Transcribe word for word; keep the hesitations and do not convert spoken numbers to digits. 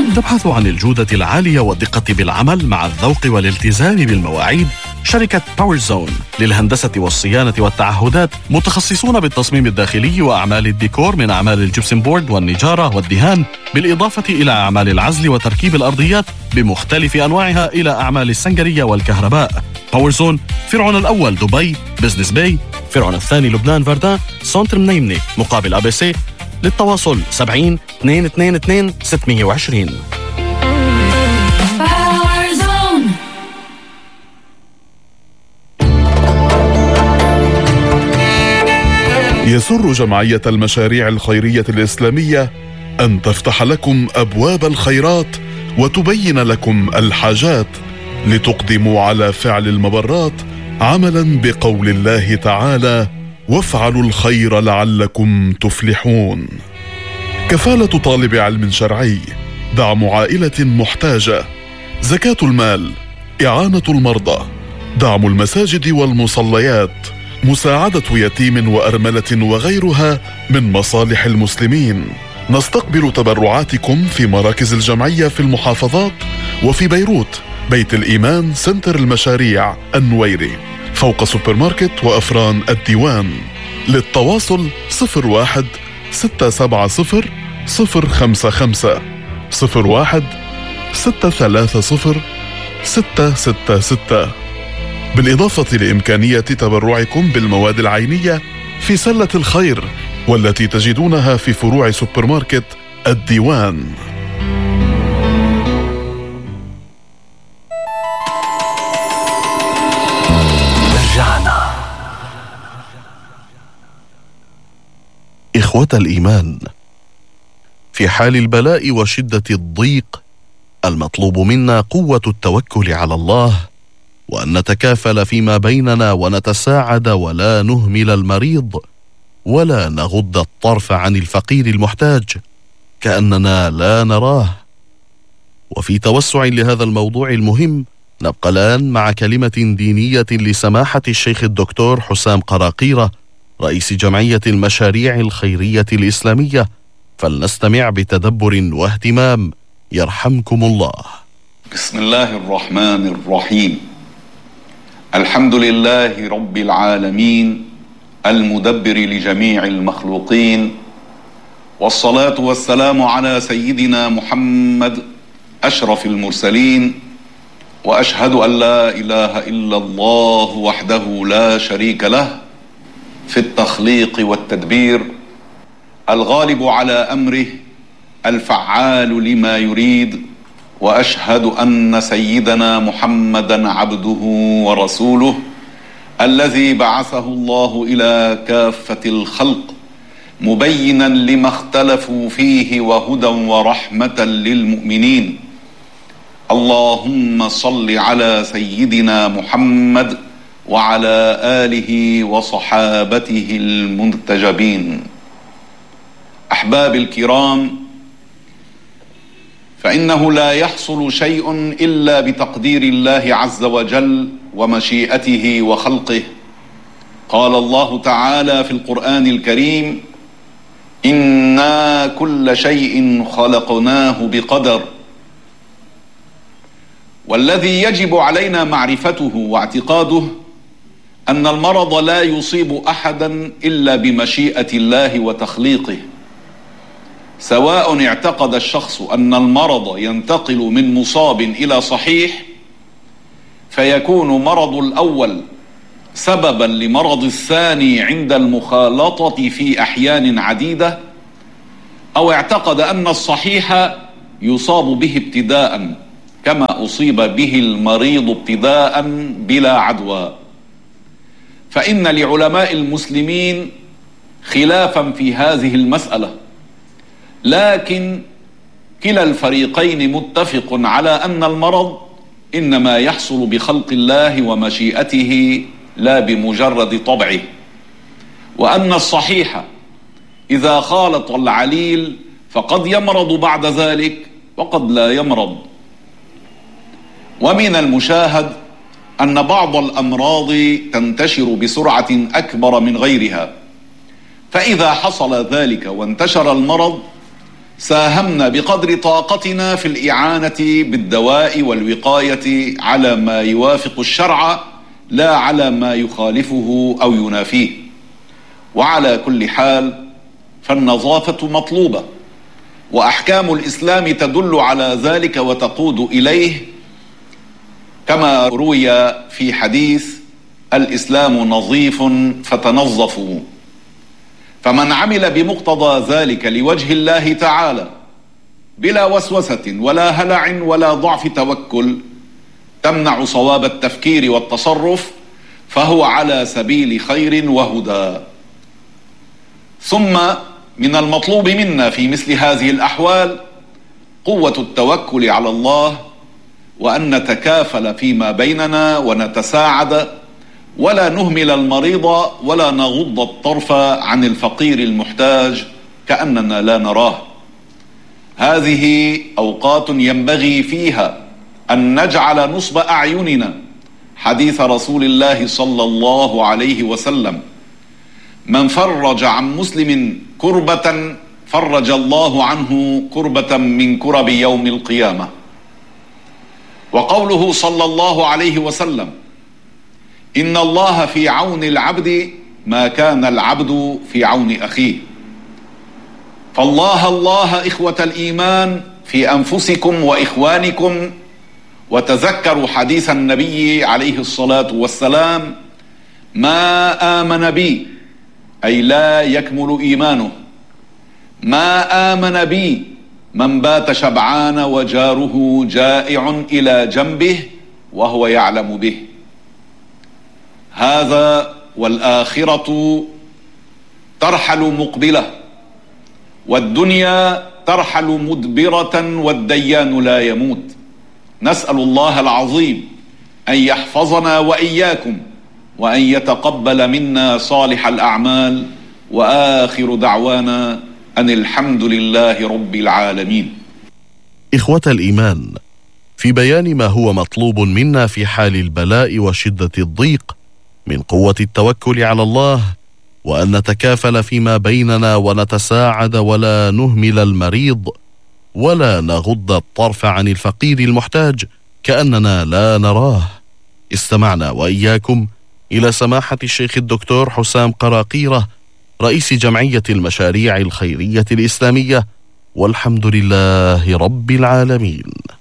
تبحث عن الجودة العالية والدقة بالعمل مع الذوق والالتزام بالمواعيد؟ شركة باور زون للهندسة والصيانة والتعهدات متخصصون بالتصميم الداخلي وأعمال الديكور من أعمال الجبسن بورد والنجارة والدهان، بالإضافة إلى أعمال العزل وتركيب الأرضيات بمختلف أنواعها إلى أعمال السنجرية والكهرباء. باور زون فرعون الأول دبي بزنس باي، فرعون الثاني لبنان فردان، سنتر منيمني مقابل أبي سي. للتواصل سبعين اثنين اثنين اثنين ستمائة وعشرين. يسر جمعية المشاريع الخيرية الإسلامية أن تفتح لكم أبواب الخيرات وتبين لكم الحاجات لتقدموا على فعل المبرات، عملا بقول الله تعالى: وافعلوا الخير لعلكم تفلحون. كفالة طالب علم شرعي، دعم عائلة محتاجة، زكاة المال، إعانة المرضى، دعم المساجد والمصليات، مساعدة يتيم وأرملة وغيرها من مصالح المسلمين. نستقبل تبرعاتكم في مراكز الجمعية في المحافظات وفي بيروت بيت الإيمان سنتر المشاريع النويري فوق سوبر ماركت وأفران الديوان. للتواصل صفر واحد ستة سبعة صفر صفر خمسة خمسة صفر واحد ستة ثلاثة صفر ستة ستة ستة، بالإضافة لإمكانية تبرعكم بالمواد العينية في سلة الخير والتي تجدونها في فروع سوبر ماركت الديوان. رجعنا. إخوة الإيمان، في حال البلاء وشدة الضيق المطلوب منا قوة التوكل على الله، وأن نتكافل فيما بيننا ونتساعد ولا نهمل المريض ولا نغض الطرف عن الفقير المحتاج كأننا لا نراه. وفي توسع لهذا الموضوع المهم نبقى الآن مع كلمة دينية لسماحة الشيخ الدكتور حسام قراقيرة رئيس جمعية المشاريع الخيرية الإسلامية، فلنستمع بتدبر واهتمام يرحمكم الله. بسم الله الرحمن الرحيم. الحمد لله رب العالمين المدبر لجميع المخلوقين، والصلاة والسلام على سيدنا محمد أشرف المرسلين، وأشهد أن لا إله إلا الله وحده لا شريك له في التخليق والتدبير، الغالب على أمره الفعال لما يريد، وأشهد أن سيدنا محمدا عبده ورسوله الذي بعثه الله إلى كافة الخلق مبينا لما اختلفوا فيه وهدى ورحمة للمؤمنين. اللهم صل على سيدنا محمد وعلى آله وصحابته المنتجبين. أحباب الكرام، فإنه لا يحصل شيء إلا بتقدير الله عز وجل ومشيئته وخلقه. قال الله تعالى في القرآن الكريم: إنا كل شيء خلقناه بقدر. والذي يجب علينا معرفته واعتقاده أن المرض لا يصيب أحدا إلا بمشيئة الله وتخليقه، سواء اعتقد الشخص أن المرض ينتقل من مصاب إلى صحيح فيكون مرض الأول سببا لمرض الثاني عند المخالطة في أحيان عديدة، أو اعتقد أن الصحيح يصاب به ابتداء كما أصيب به المريض ابتداء بلا عدوى. فإن لعلماء المسلمين خلافا في هذه المسألة، لكن كلا الفريقين متفق على أن المرض إنما يحصل بخلق الله ومشيئته لا بمجرد طبعه، وأن الصحيح إذا خالط العليل فقد يمرض بعد ذلك وقد لا يمرض. ومن المشاهد أن بعض الأمراض تنتشر بسرعة أكبر من غيرها، فإذا حصل ذلك وانتشر المرض ساهمنا بقدر طاقتنا في الإعانة بالدواء والوقاية على ما يوافق الشرع لا على ما يخالفه أو ينافيه. وعلى كل حال فالنظافة مطلوبة، وأحكام الإسلام تدل على ذلك وتقود إليه، كما روي في حديث: الإسلام نظيف فتنظفوا. فمن عمل بمقتضى ذلك لوجه الله تعالى بلا وسوسة ولا هلع ولا ضعف توكل تمنع صواب التفكير والتصرف، فهو على سبيل خير وهدى. ثم من المطلوب منا في مثل هذه الأحوال قوة التوكل على الله، وأن نتكافل فيما بيننا ونتساعد، ولا نهمل المريض ولا نغض الطرف عن الفقير المحتاج كأننا لا نراه. هذه أوقات ينبغي فيها أن نجعل نصب أعيننا حديث رسول الله صلى الله عليه وسلم: من فرج عن مسلم كربة فرج الله عنه كربة من كرب يوم القيامة. وقوله صلى الله عليه وسلم: إن الله في عون العبد ما كان العبد في عون أخيه. فالله الله إخوة الإيمان في أنفسكم وإخوانكم، وتذكروا حديث النبي عليه الصلاة والسلام: ما آمن بي، أي لا يكمل إيمانه، ما آمن بي من بات شبعان وجاره جائع إلى جنبه وهو يعلم به. هذا والآخرة ترحل مقبلة، والدنيا ترحل مدبرة، والديان لا يموت. نسأل الله العظيم أن يحفظنا وإياكم، وأن يتقبل منا صالح الأعمال، وآخر دعوانا أن الحمد لله رب العالمين. إخوة الإيمان، في بيان ما هو مطلوب منا في حال البلاء وشدة الضيق من قوة التوكل على الله، وأن نتكافل فيما بيننا ونتساعد، ولا نهمل المريض، ولا نغض الطرف عن الفقير المحتاج كأننا لا نراه. استمعنا وإياكم إلى سماحة الشيخ الدكتور حسام قراقيرة، رئيس جمعية المشاريع الخيرية الإسلامية، والحمد لله رب العالمين.